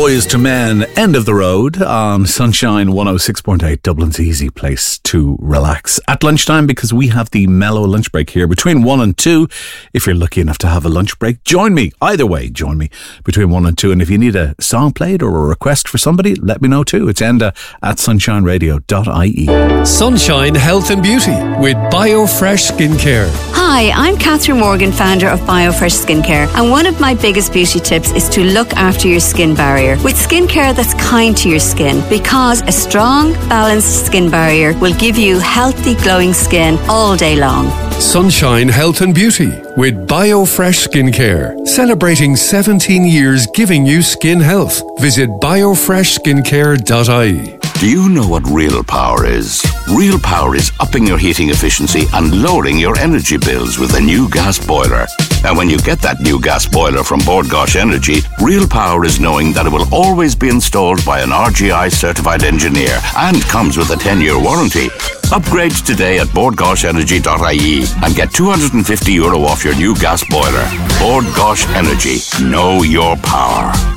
Boys to Men, End of the Road on Sunshine 106.8, Dublin's easy place to relax at lunchtime, because we have the mellow lunch break here between 1 and 2. If you're lucky enough to have a lunch break, join me. Either way, join me between 1 and 2. And if you need a song played or a request for somebody, let me know too. It's enda at sunshineradio.ie. Sunshine Health and Beauty with BioFresh Skincare. Hi, I'm Catherine Morgan, founder of BioFresh Skincare, and one of my biggest beauty tips is to look after your skin barrier with skincare that's kind to your skin, because a strong, balanced skin barrier will give you healthy, glowing skin all day long. Sunshine Health and Beauty with BioFresh Skincare, celebrating 17 years giving you skin health. Visit biofreshskincare.ie. Do you know what real power is? Real power is upping your heating efficiency and lowering your energy bills with a new gas boiler. And when you get that new gas boiler from Bord Gáis Energy, real power is knowing that it will always be installed by an RGI certified engineer and comes with a 10-year warranty. Upgrade today at bordgaisenergy.ie and get €250 off your new gas boiler. Bord Gáis Energy. Know your power.